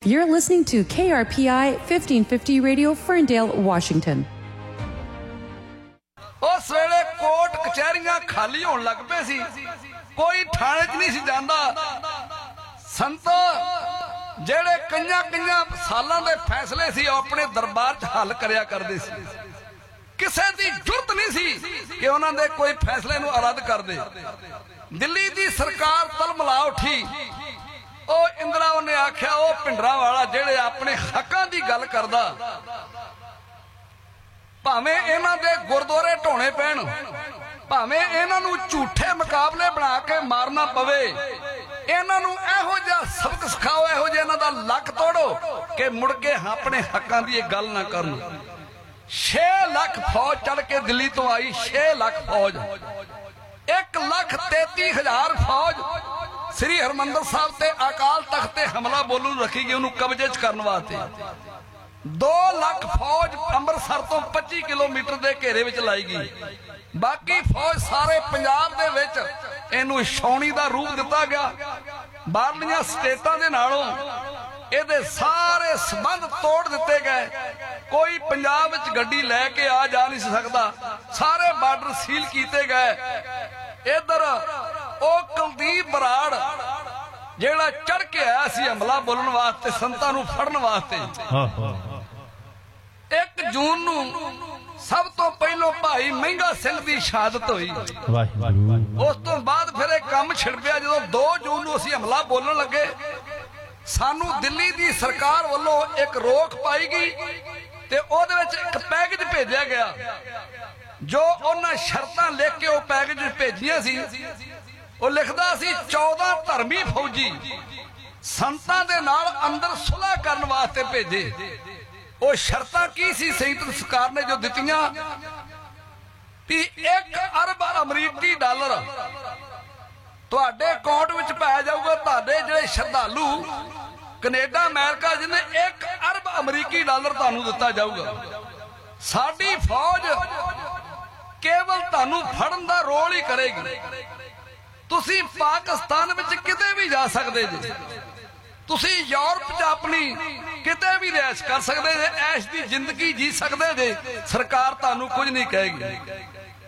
You're listening to KRPI 1550 Radio, Ferndale, Washington. उस वेले court कचहरियां खाली होने लग पे सी, कोई थाने च नहीं सी जांदा। संत जेड़े कईयां सालां दे फैसले सी अपने दरबार च हल करया करदे सी। किसे दी जुरत नहीं सी कि उन्हां दे कोई फैसले नूं रद्द कर दे। दिल्ली दी सरकार तलमला उठी। ओ इंदिरा ने आख्या ओ भिंडरां वाला जेड़े अपने हकां दी गल करदा, भावें इन्हां दे गुरद्वारे ढोने पैण, भावें इन्हां नूं झूठे मुकाबले बना के मारना पवे, इन्हां नूं इहो जिहा सबक सिखाओ, इहो जिहा इन्हां दा लक तोड़ो कि मुड़ के अपने हकां दी गल ना करन। 6 लाख फौज चढ़ के दिल्ली तो आई, 6 लाख फौज, 1,33,000 फौज श्री हरमंदर साहब ते अकाल तख्त ते हमला बोलू रखी गई, उन्होंने कब्जे च करने वास्ते। 2 लाख फौज अंमृतसर तो 25 किलोमीटर के घेरे विच लाई गई। बाकी फौज सारे पंजाब दे विच इहनूं छाउणी दा रूप दिता गया। बाहरलियां स्टेटां दे नालों इहदे सारे संबंध तोड़ दिते गए। कोई पंजाब विच गड्डी लैके आ जा नहीं सकदा, सारे बार्डर सील कीते गए। इधर ओ कुलदीप बराड़ जेड़ा चढ़ के आया सी हमला बोलने वास्ते, संतां नूं फड़न वास्ते, 1 जून नूं सब तो पहलों भाई महंगा सिंह दी शहादत हुई। उस तो बाद फिर एक काम छिड़ पिया। जो 2 जून नूं असीं हमला बोलण लगे, सानू दिल्ली दी सरकार वालों एक रोक पाई गई ते ओहदे विच एक पैकेज भेजा गया। जो उन्हां शर्तां लिख के वो पैकेज भेजियां सी, वो लिखदा सी 14 धर्मी फौजी संतां दे नाल अंदर सुलह करन वास्ते भेजे। वो शर्तां की सी संयुक्त सरकार ने जो दित्तियां कि 1 अरब अमरीकी डॉलर तुहाडे अकाउंट विच पाया जाऊगा। तुहाडे जिहड़े श्रद्धालु कनेडा अमेरिका जिन्हें 1 अरब अमरीकी डॉलर तुहानू दिता जाऊगा। साडी फौज केवल तुहानू फड़न दा रोल ही करेगी। तुसी पाकिस्तान विच किते भी जा सकदे जे, तुसी यूरोप च अपनी किते भी रैश कर सकदे जे, ऐश दी जिंदगी जी सकदे जे, सरकार तुहानू कुछ नहीं कहेगी।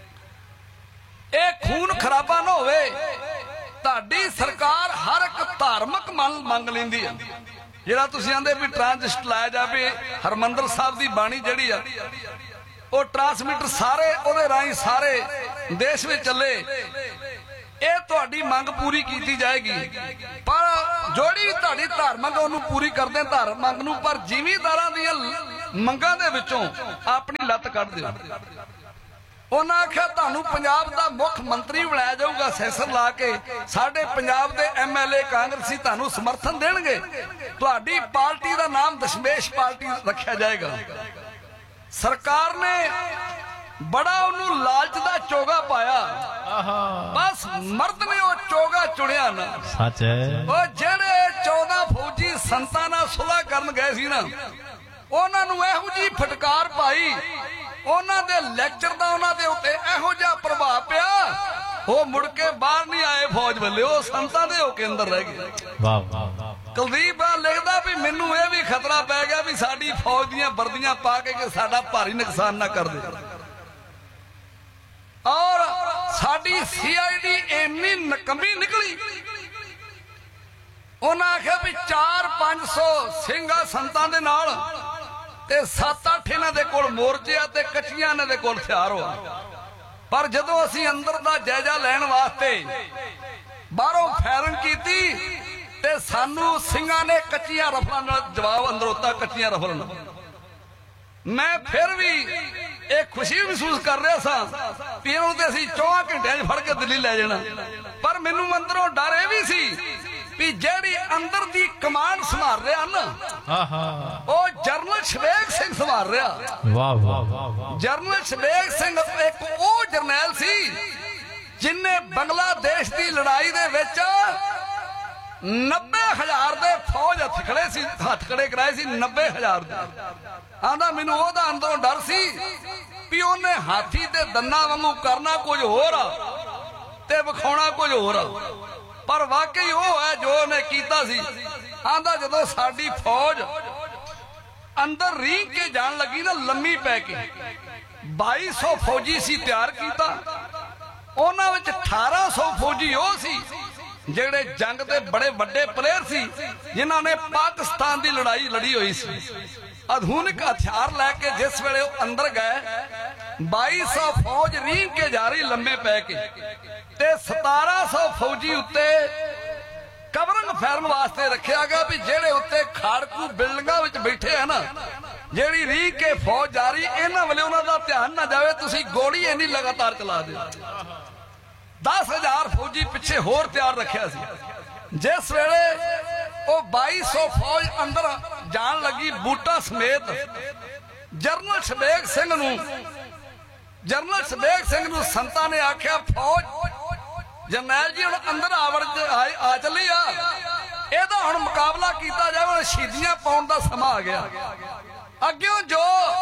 ਇਹ खून खराबा ना होवे। ਤੁਹਾਡੀ सरकार हर एक धार्मिक मंग लेंदी है। ਜਿਹੜਾ ਤੁਸੀਂ ਆਂਦੇ भी ट्रांजिस्ट लाया जाए, हरमंदर साहब की बाणी जिहड़ी आ वो ट्रांसमीटर सारे ਉਹਦੇ ਰਾਹੀਂ सारे देश में चले। ਇਹ ਤੁਹਾਡੀ ਮੰਗ पूरी की जाएगी, पर जोड़ी ਤੁਹਾਡੀ धार्मिक ਉਹਨੂੰ पूरी करदे धार्मिक मंग ਨੂੰ, पर ਜ਼ਿਮੀਂਦਾਰਾਂ ਦੀਆਂ ਮੰਗਾਂ ਦੇ ਵਿੱਚੋਂ ਆਪਣੀ ਲੱਤ ਕੱਢ ਦਿਓ। उन्हें आख्या तुहानू पंजाब का मुख मंत्री बनाया जाऊगा, सैसर ला के साडे पंजाब के MLA कांग्रेसी तुहानू समर्थन देणगे, तुहाडी पार्टी का नाम दशमेश पार्टी रखा जाएगा। सरकार ने बड़ा उन्होंने लालच का चोगा पाया, बस मर्द ने वो चोगा चुनिया ना। सच है। वो जेड़े 14 फौजी संतां नाल सुलह करन गए सी ना, उन्हां नूं इहो जी फटकार पाई, उन्हां दे लैक्चर दा उन्हां दे उत्ते इहो जिहा प्रभाव पिया, वो मुड़ के बाहर नहीं आए फौज वाले, वो संतां दे होके अंदर रह गए। वाह वाह। कुलदीप लिखदा भी मैनू ये भी खतरा पै गया भी साडी फौज दीयां वर्दियां पा के साडा भारी नुकसान ना कर दे। और साडी CID इन्नी नकमी निकली, उन्हां आख्या भी 400-500 सिंघा संतां दे नाल ते 7-8 इन्हां दे कोल मोर्चे आ ते कच्चियां इन्हां दे कोल हथियार हो। पर जदों असीं अंदर दा जायजा लैण वास्ते बाहरों फायरिंग कीती ते सानू सिंघां ने कच्चियां रफलां नाल जवाब अंदर उत्ता कच्चियां रफलां। मैं फिर भी एक खुशी महसूस कर रहा सा भी इन्हां ते असीं 4 घंटिਆਂ 'ਚ फड़ के दिल्ली लै जाना, पर मैनू अंदरों डर यह भी सी भी जेड़ी अंदर दी कमान संभाल रहा ना, वो जनरल शबेग सिंह संभाल रहा। जनरल शबेग सिंह एक वो जरनैल सी जिन्हें बांग्लादेश की लड़ाई दे विच 90,000 दे फौज हथ खड़े कराए सी। 90,000 आंदा मैनू ओहदा अंदरों डर सी भी उन्हें हाथी ते दन्ना वांगू करना कुछ होर ते विखाउणा कुछ होर, पर वाकई वो है जो उन्हें कीता सी। ਆਂਦਾ ਜਦੋਂ ਸਾਡੀ ਫੌਜ ਅੰਦਰ ਰੀਂਗ ਕੇ ਜਾਣ ਲੱਗੀ ਨਾ ਲੰਮੀ ਪੈ ਕੇ 2200 ਫੌਜੀ ਸੀ ਤਿਆਰ ਕੀਤਾ ਉਹਨਾਂ ਵਿੱਚ 1800 ਫੌਜੀ ਉਹ ਸੀ ਜਿਹੜੇ ਜੰਗ ਦੇ ਬੜੇ ਵੱਡੇ ਪਲੇਅਰ ਸੀ ਜਿਨ੍ਹਾਂ ਨੇ ਪਾਕਿਸਤਾਨ ਦੀ ਲੜਾਈ ਲੜੀ ਹੋਈ ਸੀ ਆਧੁਨਿਕ ਹਥਿਆਰ ਲੈ ਕੇ ਜਿਸ ਵੇਲੇ ਉਹ ਅੰਦਰ ਗਏ 2200 ਫੌਜ ਰੀਂਗ ਕੇ ਜਾ ਰਹੀ ਲੰਮੇ ਪੈ ਕੇ ਤੇ 1700 ਫੌਜੀ ਉੱਤੇ ਕਵਰਿੰਗ ਫੈਰਨ ਵਾਸਤੇ ਰੱਖਿਆ ਗਿਆ ਵੀ ਜਿਹੜੇ ਉੱਤੇ ਖਾੜਕੂ ਬਿਲਡਿੰਗਾਂ ਵਿੱਚ ਬੈਠੇ ਆ ਨਾ ਜਿਹੜੀ ਰੀਂਗ ਕੇ ਫੌਜ ਜਾ ਰਹੀ ਇਹਨਾਂ ਵੱਲੇ ਉਹਨਾਂ ਦਾ ਧਿਆਨ ਨਾ ਜਾਵੇ ਤੁਸੀਂ ਗੋਲੀ ਇੰਨੀ ਲਗਾਤਾਰ ਚਲਾ ਦਿਓ 10,000 ਫੌਜੀ ਪਿੱਛੇ ਹੋਰ ਤਿਆਰ ਰੱਖਿਆ ਸੀ ਜਿਸ ਵੇਲੇ ਉਹ 2200 ਫੌਜ ਅੰਦਰ ਜਾਣ ਲੱਗੀ ਬੂਟਾ ਸਮੇਤ ਜਰਨਲ ਸ਼ਬੇਗ ਸਿੰਘ ਨੂੰ ਸੰਤਾਂ ਨੇ ਆਖਿਆ ਫੌਜ ਜਰਨੈਲ ਜੀ ਹੁਣ ਅੰਦਰ ਆ ਚੱਲੀ ਆ ਇਹਦਾ ਹੁਣ ਮੁਕਾਬਲਾ ਕੀਤਾ ਜਾਵੇ ਹੁਣ ਸ਼ਹੀਦੀਆਂ ਪਾਉਣ ਦਾ ਸਮਾਂ ਆ ਗਿਆ ਅੱਗਿਓਂ ਜੋ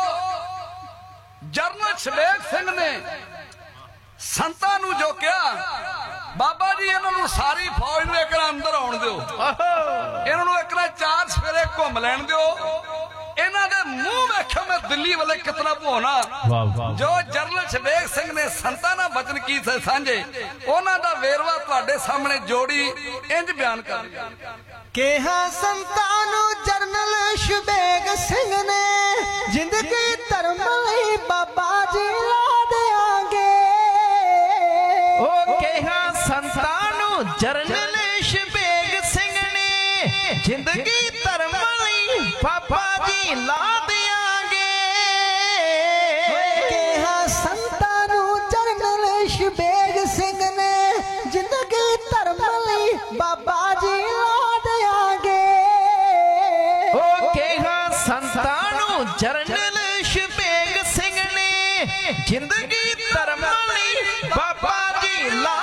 ਜਰਨਲ ਸ਼ਬੇਗ ਸਿੰਘ ਨੇ ਸੰਤਾਂ ਨੂੰ ਜੋ ਕਿਹਾ ਬਾਬਾ ਜੀ ਇਹਨਾਂ ਨੂੰ ਸਾਰੀ ਫੌਜ ਨੂੰ ਇੱਕ ਵਾਰ ਅੰਦਰ ਆਉਣ ਦਿਓ ਇਹਨਾਂ ਨੂੰ ਇੱਕ ਵਾਰ 4 ਸਫੇਰੇ ਘੁੰਮ ਲੈਣ ਦਿਓ ਇਹਨਾਂ ਦੇ ਮੂੰਹ ਵੇਖਿਓ ਮੈਂ ਦਿੱਲੀ ਵਾਲੇ ਕਿਤਨਾ ਭੋਣਾ ਜੋ ਜਰਨਲ ਸ਼ਬੇਗ ਸਿੰਘ ਨੇ ਸੰਤਾਂ ਨਾਲ ਵਚਨ ਕੀਤੇ ਸਾਂਝੇ ਉਹਨਾਂ ਦਾ ਵੇਰਵਾ ਤੁਹਾਡੇ ਸਾਹਮਣੇ ਜੋੜੀ ਇੰਜ ਬਿਆਨ ਕਰ ਕਿਹਾ ਸੰਤਾਂ ਨੂੰ ਜਰਨਲ ਸ਼ਬੇਗ ਸਿੰਘ ਨੇ ਜ਼ਿੰਦਗੀ ਧਰਮ ਲਈ ਬਾਬਾ ਜੀ ਲਾ ਦਿਆਂਗੇ ਉਹ ਕਿਹਾ ਸੰਤਾਂ ਨੂੰ ਜਰਨਲ ਸ਼ਬੇਗ ਸਿੰਘ ਨੇ ਜ਼ਿੰਦਗੀ ਧਰਮ ਲਈ ਬਾਬਾ ਜੀ ਲਾ ਦਿਆਂਗੇ ਕਿਹਾ ਸੰਤਾਂ ਨੂੰ ਜਰਨਲ ਸ਼ਬੇਗ ਸਿੰਘ ਨੇ ਜ਼ਿੰਦਗੀ ਧਰਮ ਲਈ ਬਾਬਾ ਜੀ ਲਾ ਦਿਆਂਗੇ ਉਹ ਕਿਹਾ ਸੰਤਾਂ ਨੂੰ ਜਰਨਲ ਸ਼ਬੇਗ ਸਿੰਘ ਨੇ ਜ਼ਿੰਦਗੀ ਧਰਮ ਲਈ ਬਾਬਾ ਜੀ ਲਾ